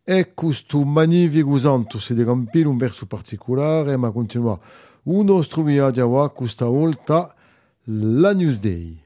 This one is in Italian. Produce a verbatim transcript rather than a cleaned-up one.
E questo magnifico santo si deve campire un verso particolare, ma continua un nostro viaggio a questa volta la Newsday.